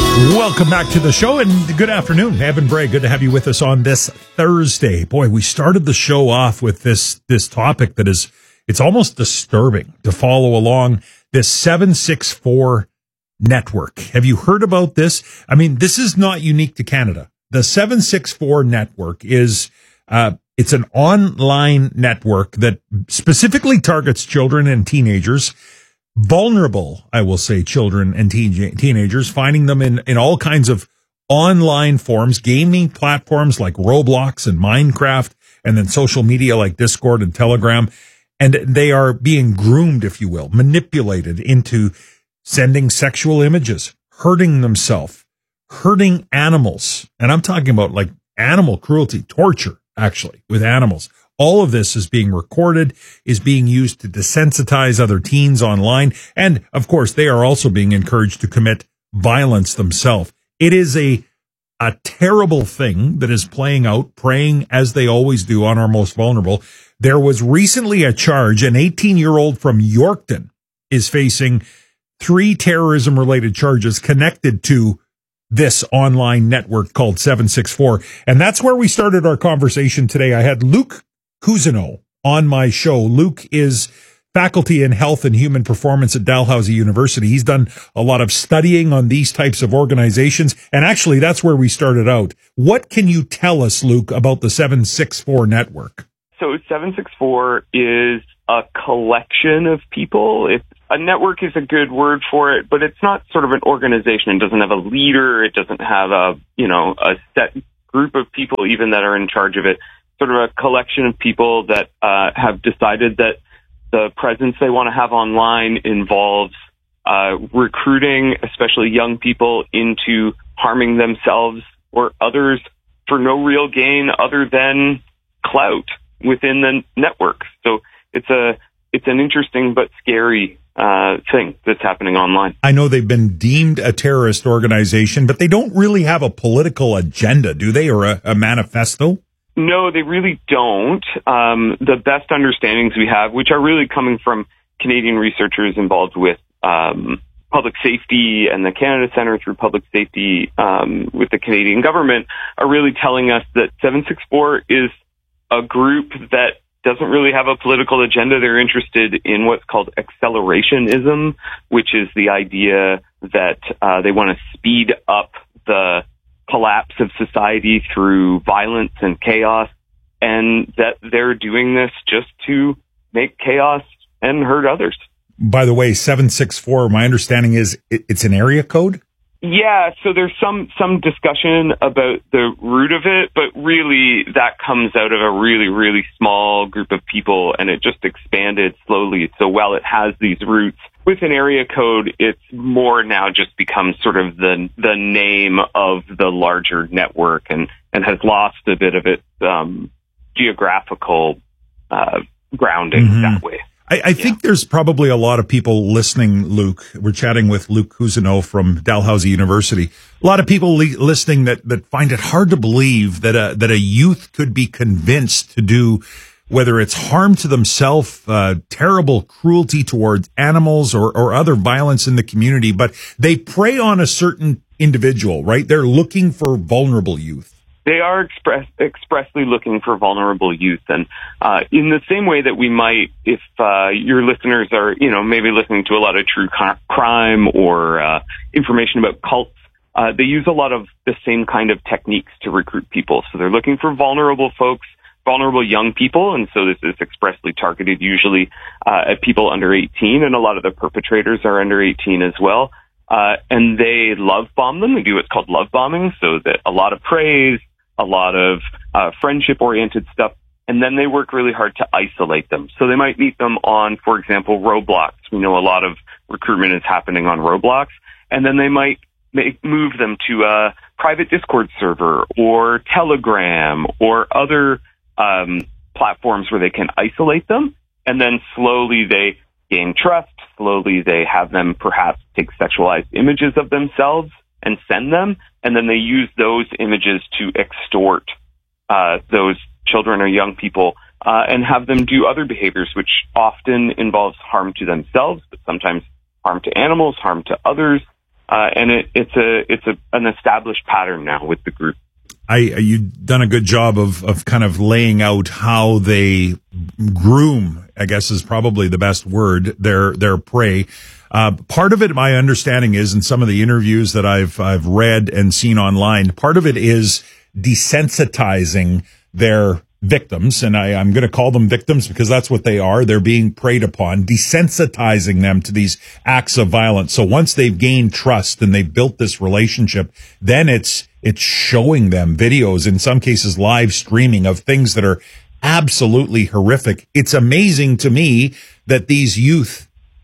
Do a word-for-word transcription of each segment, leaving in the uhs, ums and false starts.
Welcome back to the show, and good afternoon. Evan Bray, good to have you with us on this Thursday. Boy, we started the show off with this this topic that is, it's almost disturbing to follow along, this seven six four network. Have you heard about this? I mean, this is not unique to Canada. The seven six four network is, uh, it's an online network that specifically targets children and teenagers. Vulnerable, I will say, children and teen- teenagers, finding them in, in all kinds of online forums, gaming platforms like Roblox and Minecraft, and then social media like Discord and Telegram. And they are being groomed, if you will, manipulated into sending sexual images, hurting themselves, hurting animals. And I'm talking about like animal cruelty, torture, actually, with animals. All of this is being recorded, is being used to desensitize other teens online. And, of course, they are also being encouraged to commit violence themselves. It is a a terrible thing that is playing out, preying as they always do on our most vulnerable. There was recently a charge. An eighteen-year-old from Yorkton is facing three terrorism-related charges connected to this online network called seven six four. And that's where we started our conversation today. I had Luke Cousineau on my show. Luke is faculty in health and human performance at Dalhousie University. He's done a lot of studying on these types of organizations, and actually that's where we started out. What can you tell us, Luke, about the seven six four network? So seven six four is a collection of people. It's, a network is a good word for it, but it's not sort of an organization. It doesn't have a leader. It doesn't have a, you know, a set group of people even that are in charge of it. Sort of a collection of people that uh, have decided that the presence they want to have online involves uh, recruiting, especially young people, into harming themselves or others for no real gain other than clout within the network. So it's a it's an interesting but scary uh, thing that's happening online. I know they've been deemed a terrorist organization, but they don't really have a political agenda, do they, or a, a manifesto? No, they really don't. Um, the best understandings we have, which are really coming from Canadian researchers involved with um, public safety and the Canada Centre through Public Safety um, with the Canadian government, are really telling us that seven six four is a group that doesn't really have a political agenda. They're interested in what's called accelerationism, which is the idea that uh, they want to speed up the collapse of society through violence and chaos, and that they're doing this just to make chaos and hurt others. By the way, seven six four, my understanding is it's an area code? Yeah, so there's some some discussion about the root of it, but really that comes out of a really, really small group of people, and it just expanded slowly. So while it has these roots with an area code, it's more now just become sort of the the name of the larger network, and, and has lost a bit of its um, geographical uh, grounding mm-hmm. that way. I, I think yeah. there's probably a lot of people listening, Luke. We're chatting with Luke Cousineau from Dalhousie University. A lot of people li- listening that, that find it hard to believe that a, that a youth could be convinced to do, whether it's harm to themselves, uh, terrible cruelty towards animals, or, or other violence in the community, but they prey on a certain individual, right? They're looking for vulnerable youth. They are express, expressly looking for vulnerable youth. And uh, in the same way that we might, if uh, your listeners are, you know, maybe listening to a lot of true crime or uh, information about cults, uh, they use a lot of the same kind of techniques to recruit people. So they're looking for vulnerable folks, vulnerable young people. And so this is expressly targeted usually uh, at people under eighteen. And a lot of the perpetrators are under eighteen as well. Uh, and they love bomb them. They do what's called love bombing. So that a lot of praise, a lot of uh, friendship-oriented stuff, and then they work really hard to isolate them. So they might meet them on, for example, Roblox. We know a lot of recruitment is happening on Roblox, and then they might make, move them to a private Discord server or Telegram or other um, platforms where they can isolate them, and then slowly they gain trust. Slowly they have them perhaps take sexualized images of themselves and send them, and then they use those images to extort uh, those children or young people uh, and have them do other behaviors, which often involves harm to themselves, but sometimes harm to animals, harm to others. Uh, and it, it's a it's a, an established pattern now with the group. I, you've done a good job of, of kind of laying out how they groom, I guess is probably the best word, their, their prey. Uh, part of it, my understanding is, in some of the interviews that I've, I've read and seen online, part of it is desensitizing their victims. And I, I'm going to call them victims because that's what they are. They're being preyed upon, desensitizing them to these acts of violence. So once they've gained trust and they've built this relationship, then it's, it's showing them videos, in some cases live streaming, of things that are absolutely horrific. It's amazing to me that these youth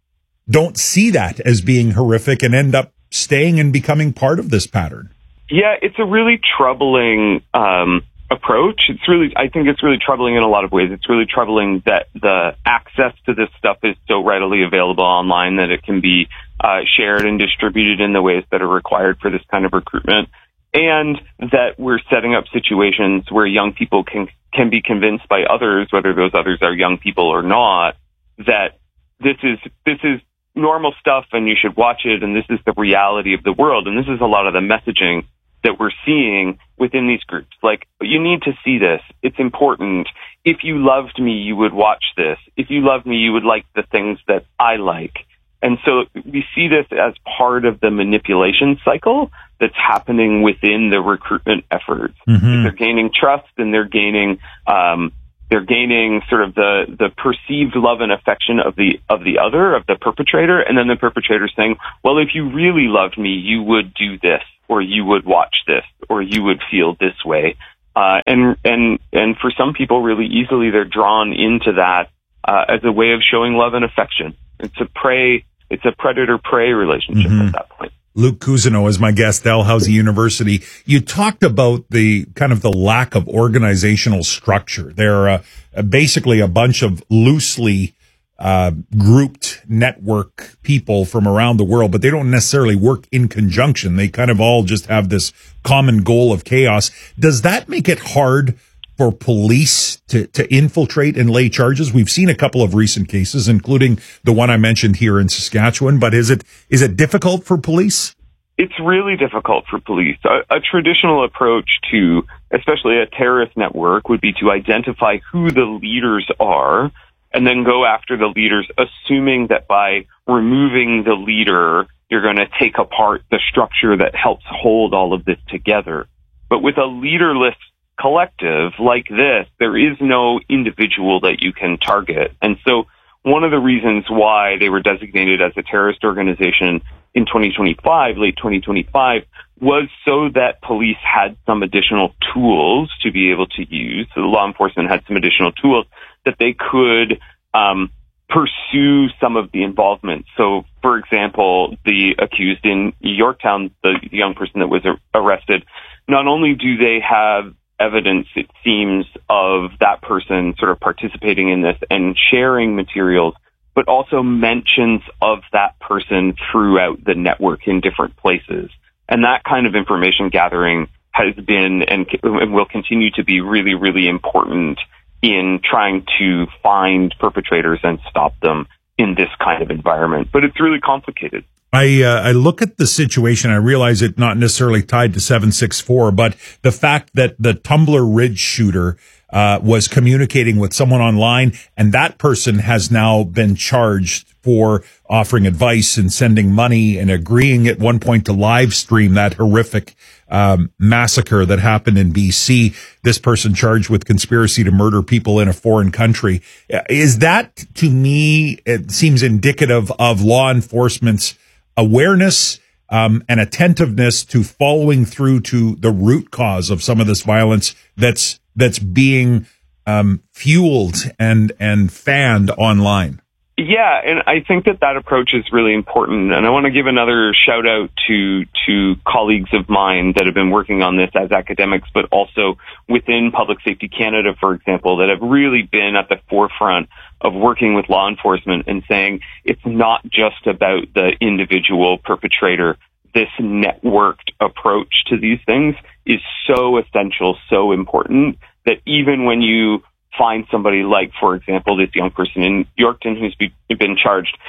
don't see that as being horrific and end up staying and becoming part of this pattern. Yeah, it's a really troubling um, approach. It's really, I think it's really troubling in a lot of ways. It's really troubling that the access to this stuff is so readily available online that it can be uh, shared and distributed in the ways that are required for this kind of recruitment. And that we're setting up situations where young people can can be convinced by others, whether those others are young people or not, that this is this is normal stuff and you should watch it, and this is the reality of the world. And this is a lot of the messaging that we're seeing within these groups. Like, you need to see this. It's important. If you loved me, you would watch this. If you loved me, you would like the things that I like. And so we see this as part of the manipulation cycle that's happening within the recruitment efforts. Mm-hmm. They're gaining trust, and they're gaining um, they're gaining sort of the the perceived love and affection of the of the other, of the perpetrator, and then the perpetrator saying, "Well, if you really loved me, you would do this, or you would watch this, or you would feel this way." Uh, and and and for some people, really easily, they're drawn into that uh, as a way of showing love and affection. It's a prey. It's a predator-prey relationship mm-hmm. at that point. Luke Cousineau is my guest, Dalhousie University. You talked about the kind of the lack of organizational structure. They're uh, basically a bunch of loosely uh, grouped network people from around the world, but they don't necessarily work in conjunction. They kind of all just have this common goal of chaos. Does that make it hard for police to, to infiltrate and lay charges? We've seen a couple of recent cases, including the one I mentioned here in Saskatchewan, but is it is it difficult for police? It's really difficult for police. A, a traditional approach to, especially a terrorist network, would be to identify who the leaders are and then go after the leaders, assuming that by removing the leader, you're going to take apart the structure that helps hold all of this together. But with a leaderless collective like this, there is no individual that you can target. And so one of the reasons why they were designated as a terrorist organization in twenty twenty-five, late twenty twenty-five, was so that police had some additional tools to be able to use. So the law enforcement had some additional tools that they could um, pursue some of the involvement. So, for example, the accused in Yorktown, the young person that was arrested, not only do they have evidence, it seems, of that person sort of participating in this and sharing materials, but also mentions of that person throughout the network in different places. And that kind of information gathering has been and will continue to be really, really important in trying to find perpetrators and stop them in this kind of environment. But it's really complicated. I uh, I look at the situation. I realize it not necessarily tied to seven six four, but the fact that the Tumbler Ridge shooter uh, was communicating with someone online, and that person has now been charged for offering advice and sending money and agreeing at one point to live stream that horrific um, massacre that happened in B C. This person charged with conspiracy to murder people in a foreign country. Is that, to me, it seems indicative of law enforcement's awareness um, and attentiveness to following through to the root cause of some of this violence that's that's being um, fueled and and fanned online. Yeah, and I think that that approach is really important. And I want to give another shout out to to colleagues of mine that have been working on this as academics, but also within Public Safety Canada, for example, that have really been at the forefront of working with law enforcement and saying it's not just about the individual perpetrator. This networked approach to these things is so essential, so important, that even when you find somebody like, for example, this young person in Yorkton who's be, been charged,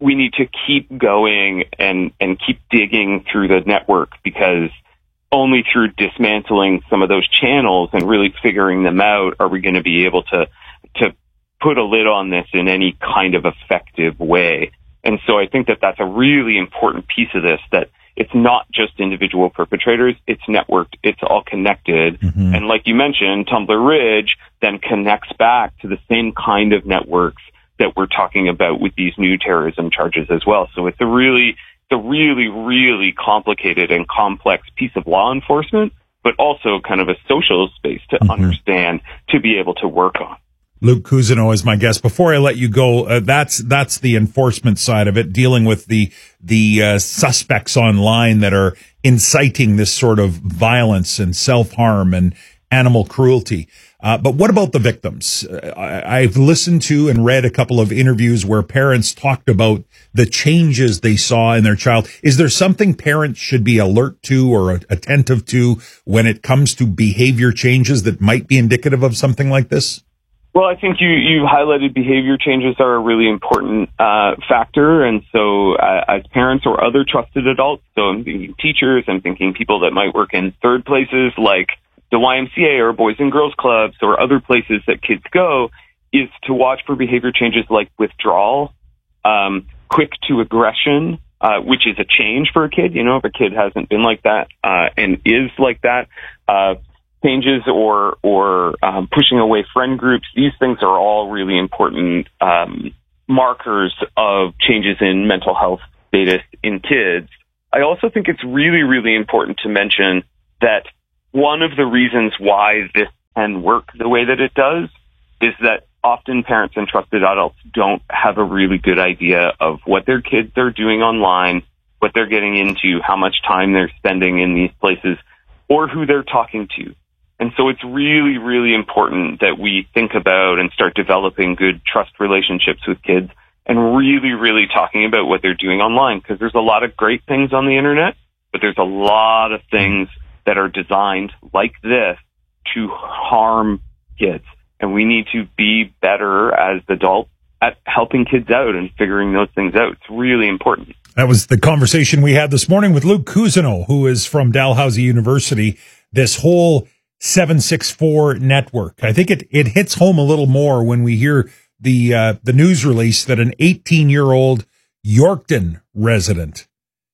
we need to keep going and, and keep digging through the network, because only through dismantling some of those channels and really figuring them out are we going to be able to, to put a lid on this in any kind of effective way. And so I think that that's a really important piece of this, that it's not just individual perpetrators, it's networked, it's all connected. Mm-hmm. And like you mentioned, Tumbler Ridge then connects back to the same kind of networks that we're talking about with these new terrorism charges as well. So it's a really, it's a really, really complicated and complex piece of law enforcement, but also kind of a social space to mm-hmm. understand, to be able to work on. Luke Cousineau is my guest. Before I let you go, uh, that's that's the enforcement side of it, dealing with the the uh, suspects online that are inciting this sort of violence and self-harm and animal cruelty. Uh, but what about the victims? Uh, I, I've listened to and read a couple of interviews where parents talked about the changes they saw in their child. Is there something parents should be alert to or attentive to when it comes to behavior changes that might be indicative of something like this? Well, I think you, you highlighted behavior changes are a really important uh, factor. And so uh, as parents or other trusted adults, so I'm thinking teachers, I'm thinking people that might work in third places like the Y M C A or Boys and Girls Clubs or other places that kids go, is to watch for behavior changes like withdrawal, um, quick to aggression, uh, which is a change for a kid. You know, if a kid hasn't been like that uh, and is like that, uh changes or or um, pushing away friend groups. These things are all really important um, markers of changes in mental health status in kids. I also think it's really, really important to mention that one of the reasons why this can work the way that it does is that often parents and trusted adults don't have a really good idea of what their kids are doing online, what they're getting into, how much time they're spending in these places, or who they're talking to. And so it's really, really important that we think about and start developing good trust relationships with kids and really, really talking about what they're doing online, because there's a lot of great things on the internet, but there's a lot of things that are designed like this to harm kids. And we need to be better as adults at helping kids out and figuring those things out. It's really important. That was the conversation we had this morning with Luke Cousineau, who is from Dalhousie University. This whole seven six four network. I think it, it hits home a little more when we hear the, uh, the news release that an eighteen year old Yorkton resident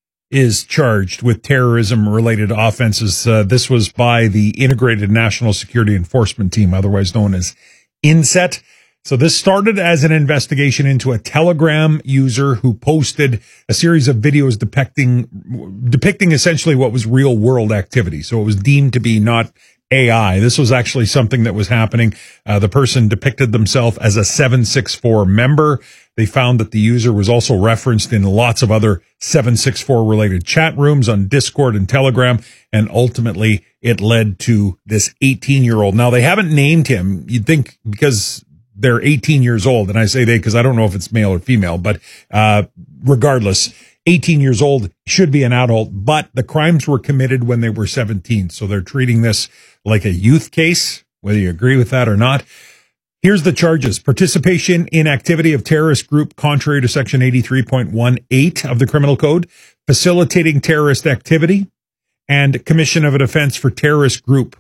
is charged with terrorism related offenses. Uh, this was by the Integrated National Security Enforcement Team, otherwise known as INSET. So this started as an investigation into a Telegram user who posted a series of videos depicting, depicting essentially what was real world activity. So it was deemed to be not A I. This was actually something that was happening. Uh, the person depicted themselves as a seven six four member. They found that the user was also referenced in lots of other seven six four related chat rooms on Discord and Telegram. And ultimately it led to this eighteen year old. Now they haven't named him. You'd think because they're eighteen years old. And I say they because I don't know if it's male or female, but, uh, regardless, eighteen years old should be an adult, but the crimes were committed when they were seventeen. So they're treating this like a youth case, whether you agree with that or not. Here's the charges. Participation in activity of terrorist group contrary to section eighty-three point one eight of the criminal code, facilitating terrorist activity, and commission of an offense for terrorist group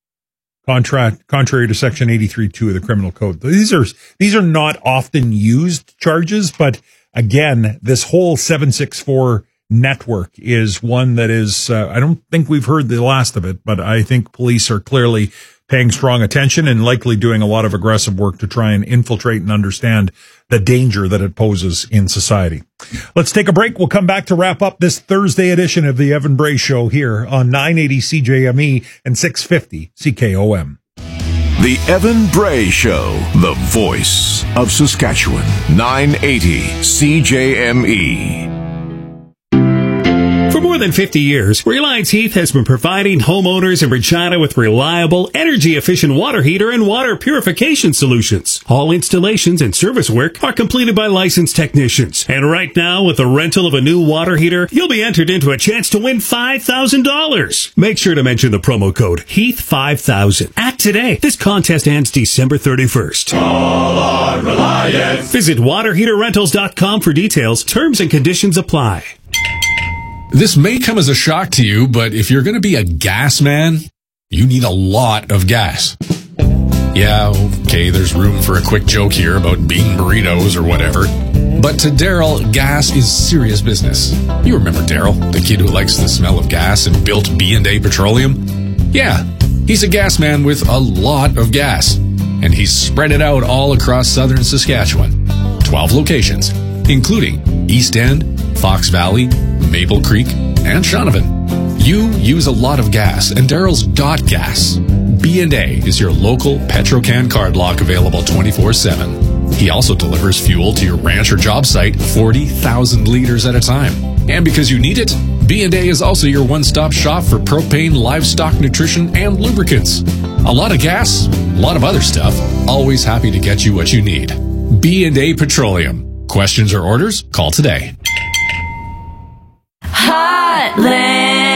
contra- contrary to section eighty-three point two of the criminal code. These are, these are not often used charges, but again, this whole seven six four network is one that is, uh, I don't think we've heard the last of it, but I think police are clearly paying strong attention and likely doing a lot of aggressive work to try and infiltrate and understand the danger that it poses in society. Let's take a break. We'll come back to wrap up this Thursday edition of the Evan Bray Show here on nine eighty C J M E and six fifty C K O M. The Evan Bray Show, the voice of Saskatchewan, nine eighty C J M E. For more more than fifty years, Reliance Heath has been providing homeowners in Regina with reliable, energy-efficient water heater and water purification solutions. All installations and service work are completed by licensed technicians. And right now, with the rental of a new water heater, you'll be entered into a chance to win five thousand dollars. Make sure to mention the promo code Heath five thousand. Act today. This contest ends December thirty-first. Call on Reliance. Visit water heater rentals dot com for details. Terms and conditions apply. This may come as a shock to you, but if you're going to be a gas man, you need a lot of gas. Yeah, okay, there's room for a quick joke here about bean burritos or whatever. But to Daryl, gas is serious business. You remember Daryl, the kid who likes the smell of gas and built B and A Petroleum? Yeah, he's a gas man with a lot of gas. And he's spread it out all across southern Saskatchewan. twelve locations, including East End, Fox Valley, Maple Creek, and Shaunavon. You use a lot of gas, and Daryl's got gas. B and A is your local Petrocan card lock, available twenty-four seven. He also delivers fuel to your ranch or job site forty thousand liters at a time. And because you need it, B and A is also your one-stop shop for propane, livestock nutrition, and lubricants. A lot of gas, a lot of other stuff. Always happy to get you what you need. B and A Petroleum. Questions or orders? Call today. Heartland.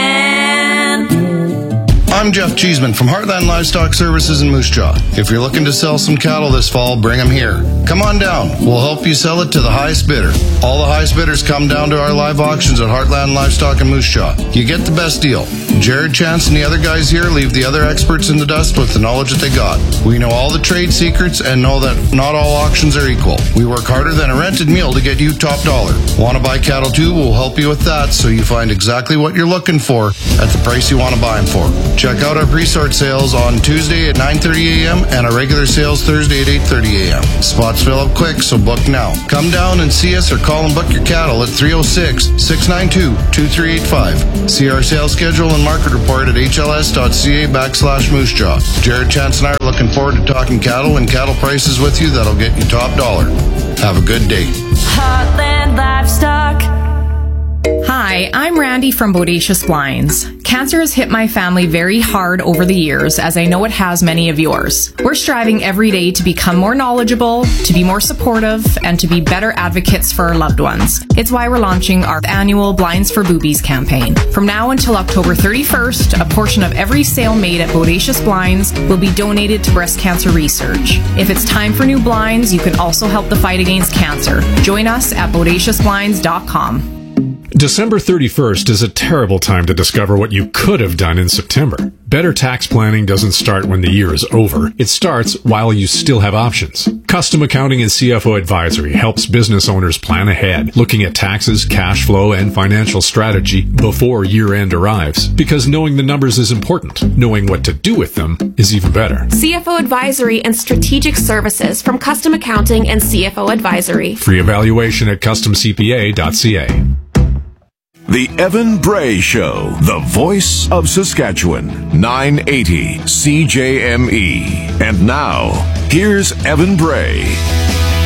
I'm Jeff Cheeseman from Heartland Livestock Services in Moose Jaw. If you're looking to sell some cattle this fall, bring them here. Come on down. We'll help you sell it to the highest bidder. All the highest bidders come down to our live auctions at Heartland Livestock in Moose Jaw. You get the best deal. Jared Chance and the other guys here leave the other experts in the dust with the knowledge that they got. We know all the trade secrets and know that not all auctions are equal. We work harder than a rented meal to get you top dollar. Want to buy cattle too? We'll help you with that so you find exactly what you're looking for at the price you want to buy them for. Check out our pre-sort sales on Tuesday at nine thirty a.m. and our regular sales Thursday at eight thirty a.m. Spots fill up quick, so book now. Come down and see us or call and book your cattle at three oh six, six nine two, two three eight five. See our sales schedule and market report at hls.ca backslash moosejaw. Jared Chance and I are looking forward to talking cattle and cattle prices with you that'll get you top dollar. Have a good day. Heartland Livestock. Hi, I'm Randy from Bodacious Blinds. Cancer has hit my family very hard over the years, as I know it has many of yours. We're striving every day to become more knowledgeable, to be more supportive, and to be better advocates for our loved ones. It's why we're launching our annual Blinds for Boobies campaign. From now until October thirty-first, a portion of every sale made at Bodacious Blinds will be donated to breast cancer research. If it's time for new blinds, you can also help the fight against cancer. Join us at bodacious blinds dot com. December thirty-first is a terrible time to discover what you could have done in September. Better tax planning doesn't start when the year is over. It starts while you still have options. Custom Accounting and C F O Advisory helps business owners plan ahead, looking at taxes, cash flow, and financial strategy before year-end arrives. Because knowing the numbers is important. Knowing what to do with them is even better. C F O Advisory and Strategic Services from Custom Accounting and C F O Advisory. Free evaluation at custom c p a dot c a. The Evan Bray Show, the voice of Saskatchewan, nine eighty C J M E. And now, here's Evan Bray.